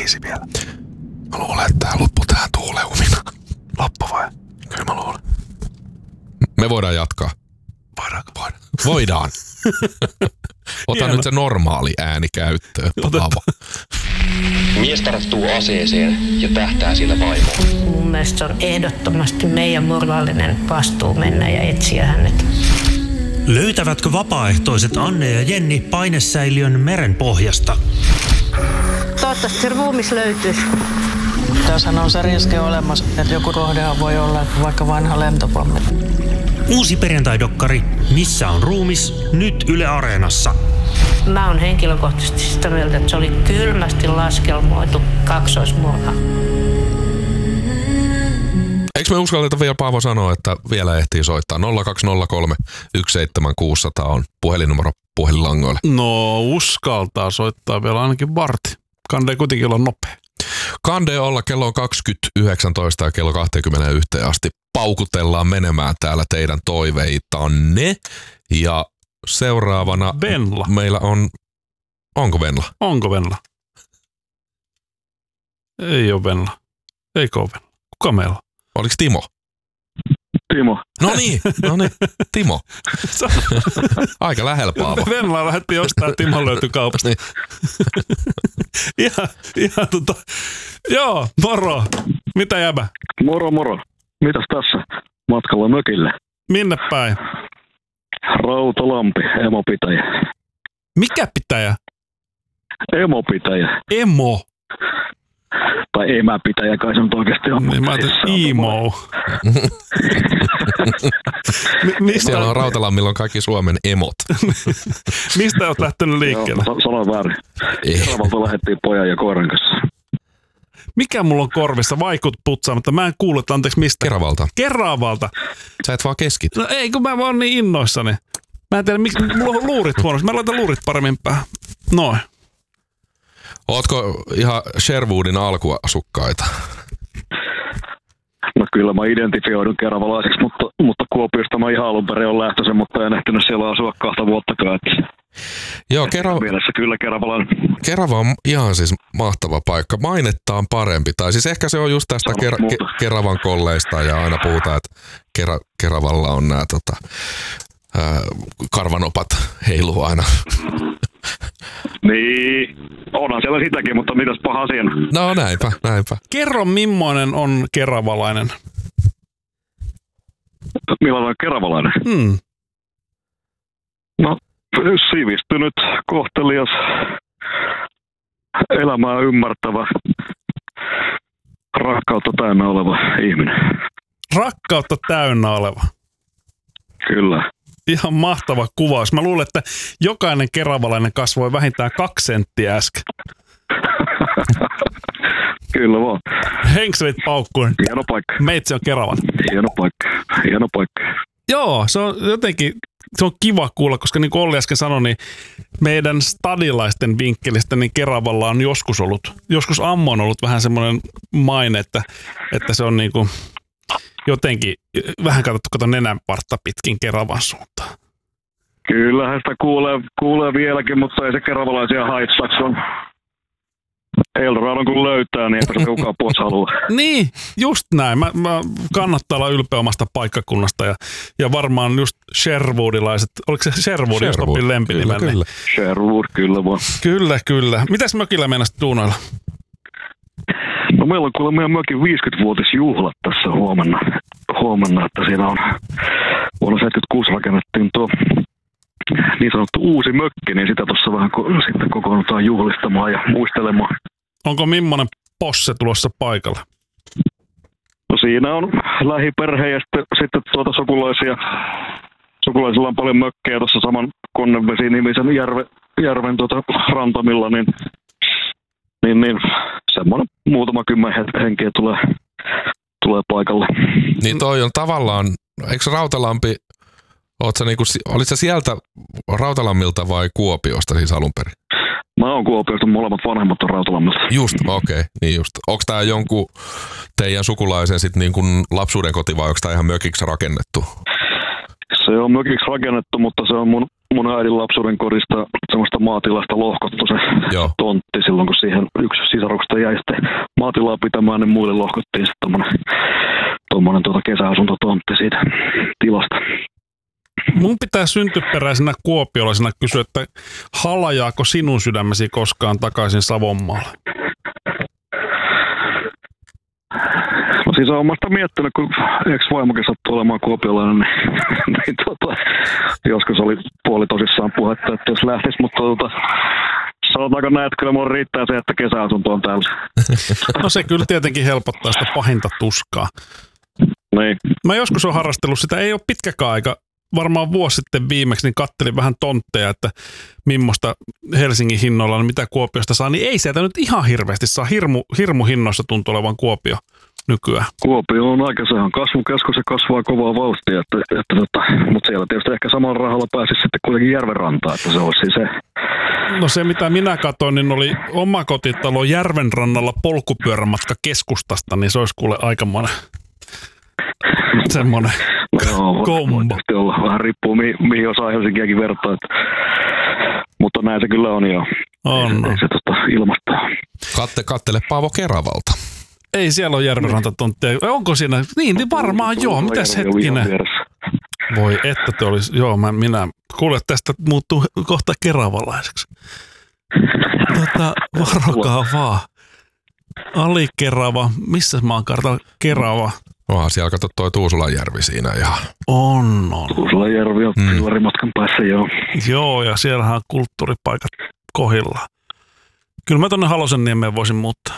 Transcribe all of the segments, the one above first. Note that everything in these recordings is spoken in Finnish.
biisi vielä. Mä luulen, että tää loppu tähän tuuleumina. Loppu vai? Kyllä mä luulen. Me voidaan jatkaa. Voidaanko? Voidaan. Ota nyt se normaali ääni käyttöön. Mies tarttuu aseeseen ja tähtää sillä vaimoon. Mun mielestä se on ehdottomasti meidän moraalinen vastuu mennä ja etsiä hänet. Löytävätkö vapaaehtoiset Anne ja Jenni painesäiliön merenpohjasta? Toivottavasti se ruumis löytyisi. Tässähän on se riski olemassa, että joku kohdehan voi olla vaikka vanha lentopommi. Uusi perjantai-dokkari Missä on ruumis? Nyt Yle Areenassa. Mä oon henkilökohtaisesti sitä mieltä, että se oli kylmästi laskelmoitu kaksoismurha. Eikö me uskalleta vielä, Paavo, sanoa, että vielä ehtii soittaa? 0203 17600 on puhelinnumero puhelinlangoille. No uskaltaa soittaa vielä ainakin varti. Kande kuitenkin olla nopea. Kande olla kello on 20:19 ja kello 21 asti. Paukutellaan menemään täällä teidän toiveitanne. Ja seuraavana Venla. Meillä on... Onko Venla? Onko Venla? Ei ole Venla. Eikö ole Venla? Kuka meillä on? Oliko Timo? Timo. No niin, Timo. Aika lähellä, Paavo. Venla lähetti jostain, Timo löytyi kaupasta. Niin. ihan Joo, moro. Mitä jäbä? Moro. Mitäs tässä? Matkalla mökille. Minne päin? Rautalampi, emopitäjä. Mikä pitäjä? Emopitäjä. Emo. Tai emäpitäjä kai se nyt oikeasti on. Niin mä ajattelin emo. Siellä on Rautalammilla on kaikki Suomen emot. Mistä olet lähtenyt liikkeelle? Joo, sanoin väärin. Keravalta lähdettiin pojan ja koiran kanssa. Mikä mulla on korvissa? Vaikut putsaamatta. Mä en kuule, että anteeksi mistä. Keravalta. Sä et vaan keskity. No ei, kun mä vaan niin innoissani. Mä en tiedä, miksi mulla on luurit huonosti. Mä laitan luurit paremmin päähän. Noin. Ootko ihan Sherwoodin alkuasukkaita? No kyllä mä identifioidun keravalaiseksi, mutta Kuopiosta mä ihan alun perin on lähtöisin, mutta en ehtinyt siellä asua 2 vuottakaan. Joo, mielessä kyllä Keravalainen. Kerava on ihan siis mahtava paikka. Mainettaan parempi. Tai siis ehkä se on just tästä Keravan kolleista ja aina puhutaan, että Keravalla on nämä karvanopat heiluu aina. Niin, onhan siellä sitäkin, mutta mitäs paha siinä? No näinpä. Kerro, millainen on keravalainen? Millainen on keravalainen? No, sivistynyt, kohtelias, elämää ymmärtävä, rakkautta täynnä oleva ihminen. Rakkautta täynnä oleva? Kyllä. Ihan mahtava kuvaus. Mä luulen, että jokainen keravalainen kasvoi vähintään 2 senttiä äsken. Kyllä vaan. Henkselit paukkuun. Hieno paikka. Meitsi on Keravan. Hieno paikka. Joo, se on jotenkin, se on kiva kuulla, koska niin kuin Olli äsken sanoi, niin meidän stadilaisten vinkkelistä niin Keravalla on joskus ammon ollut vähän semmoinen maine, että se on niin kuin jotenkin vähän kato nenänpartta pitkin Keravan suuntaan. Kyllähän sitä kuulee vieläkin, mutta ei se keravalaisia haittaa. Se on Eldoradon kun löytää, niin eipä se kukaan pois halua. Niin, just näin. Mä kannattaa olla ylpeä omasta paikkakunnasta ja varmaan just Sherwoodilaiset. Oliko se Sherwood, jos opin lempinimen? Kyllä. Sherwood, kyllä vaan. Kyllä. Mitäs mökillä meinasit duunoilla? No meillä on kuule meidän mökin 50-vuotisjuhlat tässä huomenna, että siinä on vuonna 76 rakennettiin tuo niin sanottu uusi mökki, niin sitä tuossa vähän sitten kokoonnutaan juhlistamaan ja muistelemaan. Onko millainen posse tulossa paikalla? No siinä on lähiperhe ja sitten sukulaisilla on paljon mökkejä tuossa saman Konnevesi-nimisen järven rantamilla, niin semmoinen muutama 10 henkeä tulee paikalle. Niin toi on tavallaan, eikö Rautalampi, olit sä sieltä Rautalammilta vai Kuopiosta siis alun perin? Mä oon Kuopiosta, molemmat vanhemmat on Rautalammilta. Just, okei, niin just. Onko tää jonkun teidän sukulaisen sit niin kuin lapsuuden koti vai onko tää ihan mökiksi rakennettu? Se on mökiksi rakennettu, mutta se on mun mun äidin lapsuuden kodista semmoista maatilasta lohkottu se tontti silloin, kun siihen yksi sisaruksesta jäi sitten maatilaa pitämään, niin muille lohkottiin sitten tommonen kesäasuntotontti siitä tilasta. Mun pitää syntyperäisenä kuopiolaisena kysyä, että halajaako sinun sydämesi koskaan takaisin Savonmaalle? No siis olen sitä miettinyt, kun ex-vaimokin sattui olemaan kuopiolainen, niin joskus oli puoli tosissaan puhetta, että jos lähtisi, mutta sanotaanko näin, että kyllä mun riittää se, että kesäasunto on täällä. No se kyllä tietenkin helpottaa sitä pahinta tuskaa. Niin. Mä joskus olen harrastellut sitä, ei ole pitkäkään aika, varmaan vuosi sitten viimeksi, niin kattelin vähän tontteja, että millaista Helsingin hinnoilla, mitä Kuopiosta saa, niin ei sieltä nyt ihan hirveästi saa. Hirmu hinnoissa tuntuu olevan Kuopio nykyään. Kuopio on aika, sehän kasvukeskus ja kasvaa kovaa vauhtia, mutta siellä tietysti ehkä samalla rahalla pääsisi sitten kuitenkin Järvenrantaan, että se olisi se. No se mitä minä katsoin, niin oli omakotitalo Järvenrannalla polkupyörämatka keskustasta, niin se olisi kuule aikamoinen semmoinen kombo. Vähän riippuu mihin osaa Helsinkiäkin vertaa, mutta näin se kyllä on jo. On. Ei se ilmasta. Kattele Paavo Keravalta. Ei siellä ole Järvenrantatontteja. Onko siinä? Niin varmaan joo. Mitäs hetkinen? Voi että te olisi. Joo, minä kuule tästä muuttuu kohta keravalaiseksi. Varokaa vaan. Alikerava. Missä maan kartalla Kerava? Onhan siellä kato toi Tuusulanjärvi siinä ihan. On. Tuusulanjärvi on pilarimatkan päässä, joo. Joo, ja siellähän on kulttuuripaikat kohillaan. Kyllä mä tonne Halosenniemeen voisin muuttaa.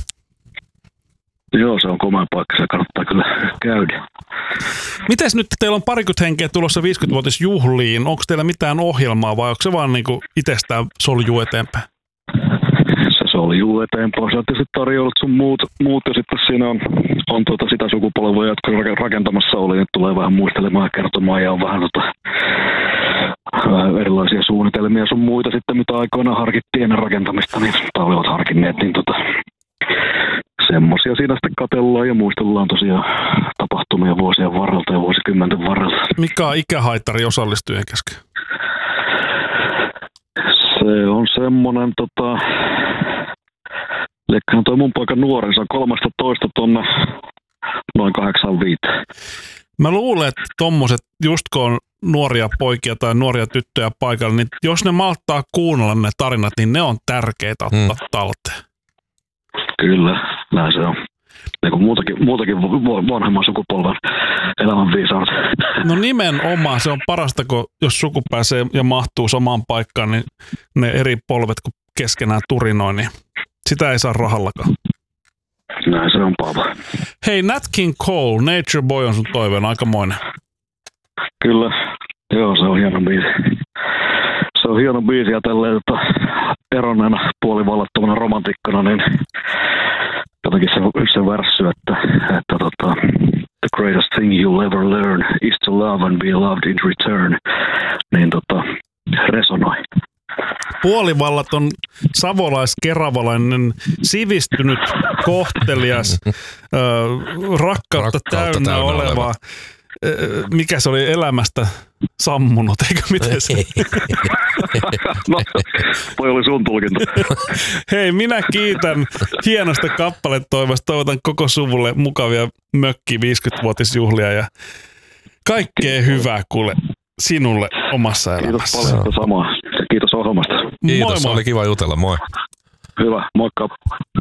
Joo, se on komea paikka, se kannattaa kyllä käydä. Mites nyt, teillä on 20 henkeä tulossa 50-vuotisjuhliin, onko teillä mitään ohjelmaa vai onko se vaan niinku itsestään soljuu eteenpäin? Se soljuu eteenpäin, sä oot tietysti tarjoulut sun muut ja sitten siinä on sitä sukupolvea, jotka rakentamassa oli, nyt tulee vähän muistelemaan ja kertomaan ja on vähän erilaisia suunnitelmia sun muita sitten, mitä aikoinaan harkittiin ennen rakentamista, niin tai olivat harkinneet, niin semmoisia siinä sitten katsellaan ja muistellaan tosiaan tapahtumia vuosien varrelta ja vuosikymmenten varrelta. Mikä on ikähaitari osallistujien kesken? Se on semmoinen, liekköhän toi mun poika nuori, se on 13 tonne noin 85. Mä luulen, että tommoset, just kun on nuoria poikia tai nuoria tyttöjä paikalla, niin jos ne malttaa kuunnella ne tarinat, niin ne on tärkeitä ottaa talteen. Kyllä, näin se on. Niin kuin muutakin vanhemman sukupolven elämänviisaudet. No nimenomaan, se on parasta, kun jos suku pääsee ja mahtuu samaan paikkaan, niin ne eri polvet, kun keskenään turinoi, niin sitä ei saa rahallakaan. Näin se on, Paavo. Hei, Nat King Cole, Nature Boy on sun toiveen, aikamoinen. Kyllä, joo, se on hieno biisi. Se on hieno biisi ja tälleen eronneena puolivallattomana romantikkona, niin jotenkin se värssy, että the greatest thing you'll ever learn is to love and be loved in return, niin resonoi. Puolivallaton savolais-keravalainen, sivistynyt, kohtelias, rakkautta täynnä oleva. Mikä se oli elämästä sammunut, eikö miten se? No, toi oli sun tulkinta. Hei, minä kiitän hienosta kappaletoimasta. Toivotan koko suvulle mukavia mökki 50-vuotisjuhlia ja kaikkea hyvää kuule sinulle omassa elämässä. Kiitos paljon samaa. Kiitos ohjelmasta. Kiitos, moi. Oli kiva jutella, moi. Hyvä, moikka.